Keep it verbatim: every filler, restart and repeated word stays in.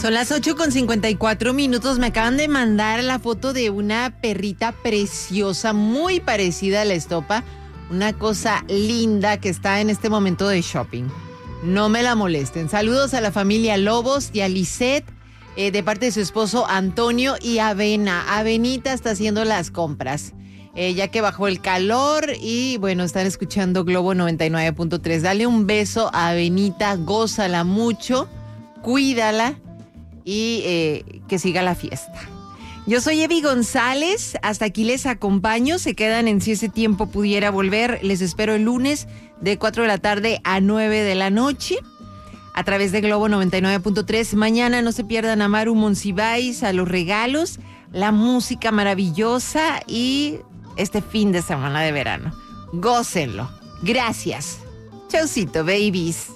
Son las ocho con cincuenta y cuatro minutos. Me acaban de mandar la foto de una perrita preciosa, muy parecida a la estopa. Una cosa linda que está en este momento de shopping. No me la molesten. Saludos a la familia Lobos y a Lisette, eh, de parte de su esposo Antonio y Avena. Avenita está haciendo las compras. Eh, ya que bajó el calor y bueno, están escuchando Globo noventa y nueve punto tres. Dale un beso a Avenita, gózala mucho, cuídala y eh, que siga la fiesta. Yo soy Evi González, hasta aquí les acompaño, se quedan en Si ese tiempo pudiera volver, les espero el lunes de cuatro de la tarde a nueve de la noche a través de Globo noventa y nueve punto tres. Mañana no se pierdan a Maru Monsiváis, a los regalos, la música maravillosa y este fin de semana de verano. Gócenlo. Gracias. Chaucito, babies.